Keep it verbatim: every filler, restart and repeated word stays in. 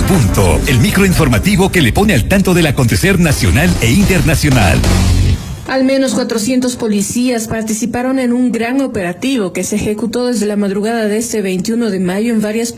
Punto, el microinformativo que le pone al tanto del acontecer nacional e internacional. Al menos cuatrocientos policías participaron en un gran operativo que se ejecutó desde la madrugada de este veintiuno de mayo en varias